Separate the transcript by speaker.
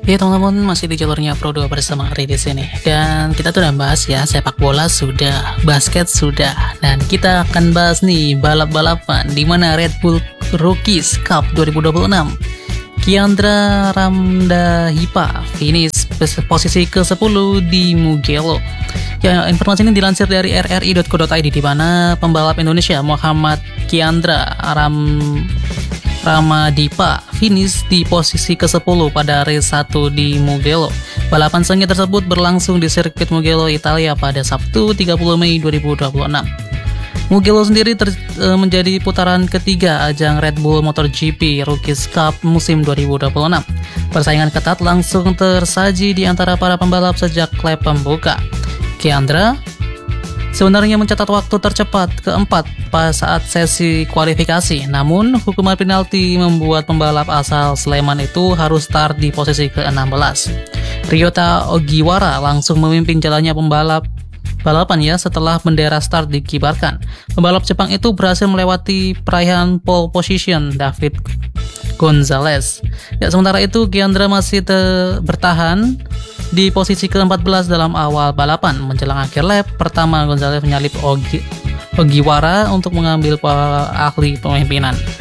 Speaker 1: Ya teman-teman, masih di jalurnya Pro 2 bersama Ari di sini. Dan kita tuh udah bahas ya, sepak bola sudah, basket sudah. Dan kita akan bahas nih balap-balapan di mana Red Bull Rookies Cup 2026. Kiandra Ramdahipa finish posisi ke-10 di Mugello. Ya, informasi ini dilansir dari rri.co.id di mana pembalap Indonesia Muhammad Kiandra Ramadipa finish di posisi ke-10 pada race 1 di Mugello. Balapan sengit tersebut berlangsung di sirkuit Mugello, Italia pada Sabtu 30 Mei 2026. Mugello sendiri menjadi putaran ketiga ajang Red Bull MotoGP Rookies Cup musim 2026. Persaingan ketat langsung tersaji di antara para pembalap sejak lap pembuka. Kiandra sebenarnya mencatat waktu tercepat keempat saat sesi kualifikasi, namun hukuman penalti membuat pembalap asal Sleman itu harus start di posisi ke-16. Ryota Ogiwara langsung memimpin jalannya balapan ya setelah bendera start dikibarkan. Pembalap Jepang itu berhasil melewati peraihan pole position David Gonzalez. Ya, sementara itu Kiandra masih bertahan di posisi ke-14 dalam awal balapan. Menjelang akhir lap pertama, Gonzalez menyalip Ogiwara untuk mengambil ahli pemimpinan.